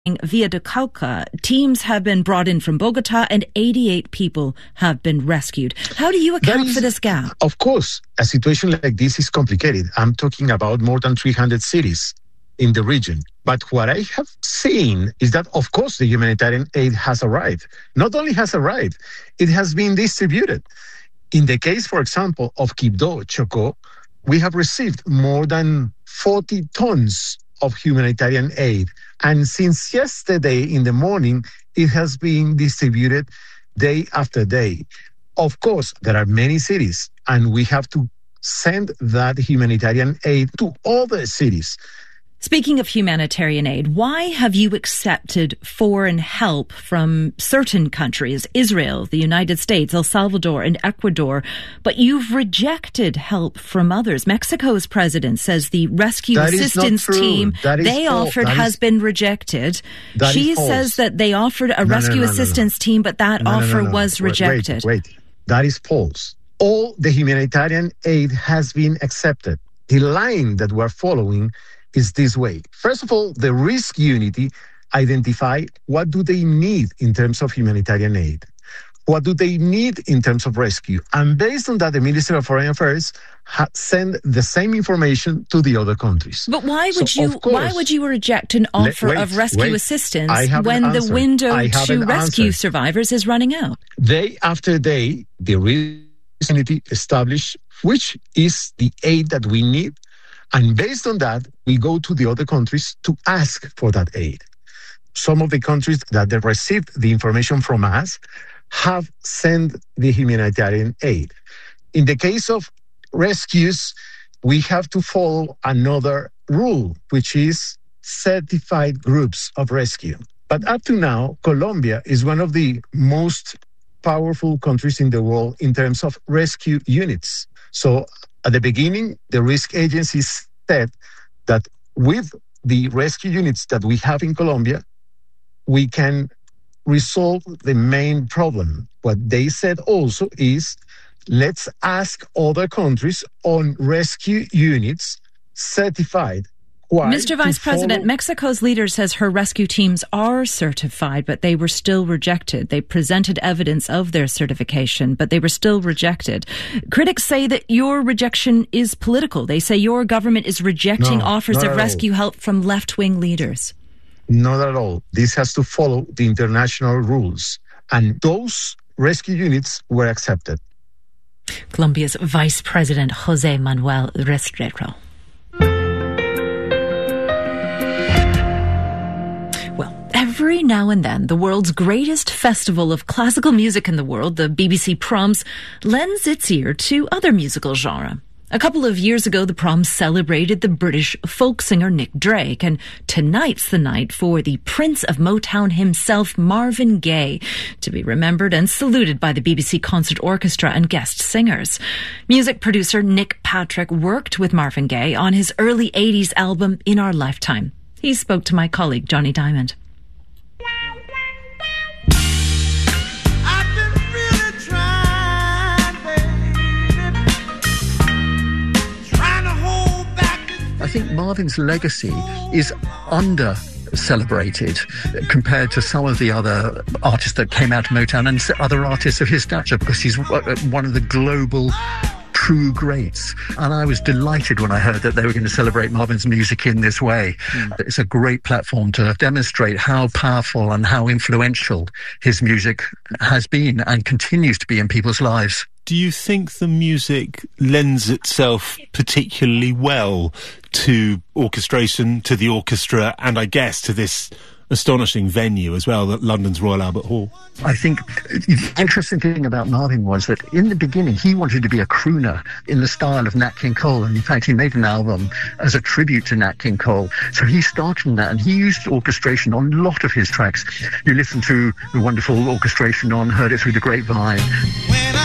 Via del Cauca, teams have been brought in from Bogota and 88 people have been rescued. How do you account for this gap? Of course, a situation like this is complicated. I'm talking about more than 300 cities in the region. But what I have seen is that, of course, the humanitarian aid has arrived. Not only has arrived, it has been distributed. In the case, for example, of Quibdó, Chocó, we have received more than 40 tons of humanitarian aid. And since yesterday in the morning, it has been distributed day after day. Of course, there are many cities, and we have to send that humanitarian aid to other cities. Speaking of humanitarian aid, why have you accepted foreign help from certain countries, Israel, the United States, El Salvador, and Ecuador, but you've rejected help from others? Mexico's president says the rescue assistance team they offered has been rejected. She says that they offered a rescue assistance team, but that offer was rejected. Wait. That is false. All the humanitarian aid has been accepted. The line that we're following is this way. First of all, the risk unity identify what do they need in terms of humanitarian aid. What do they need in terms of rescue? And based on that, the Ministry of Foreign Affairs send the same information to the other countries. But why would you reject an offer of rescue assistance when the window to rescue survivors is running out? Day after day, the risk unity establish which is the aid that we need. And based on that, we go to the other countries to ask for that aid. Some of the countries that have received the information from us have sent the humanitarian aid. In the case of rescues, we have to follow another rule, which is certified groups of rescue. But up to now, Colombia is one of the most powerful countries in the world in terms of rescue units. So at the beginning, the risk agencies said that with the rescue units that we have in Colombia, we can resolve the main problem. What they said also is, let's ask other countries on rescue units certified. Mr. Vice President, Mexico's leader says her rescue teams are certified, but they were still rejected. They presented evidence of their certification, but they were still rejected. Critics say that your rejection is political. They say your government is rejecting offers of rescue help from left-wing leaders. Not at all. This has to follow the international rules. And those rescue units were accepted. Colombia's Vice President, José Manuel Restrepo. Every now and then, the world's greatest festival of classical music in the world, the BBC Proms, lends its ear to other musical genres. A couple of years ago, the Proms celebrated the British folk singer Nick Drake, and tonight's the night for the Prince of Motown himself, Marvin Gaye, to be remembered and saluted by the BBC Concert Orchestra and guest singers. Music producer Nick Patrick worked with Marvin Gaye on his early 80s album In Our Lifetime. He spoke to my colleague Johnny Diamond. I think Marvin's legacy is under-celebrated compared to some of the other artists that came out of Motown and other artists of his stature, because he's one of the global true greats. And I was delighted when I heard that they were going to celebrate Marvin's music in this way. It's a great platform to demonstrate how powerful and how influential his music has been and continues to be in people's lives. Do you think the music lends itself particularly well to orchestration, to the orchestra, and I guess to this astonishing venue as well, London's Royal Albert Hall? I think the interesting thing about Marvin was that in the beginning he wanted to be a crooner in the style of Nat King Cole, and in fact he made an album as a tribute to Nat King Cole. So he started in that, and he used orchestration on a lot of his tracks. You listen to the wonderful orchestration on Heard It Through the Grapevine.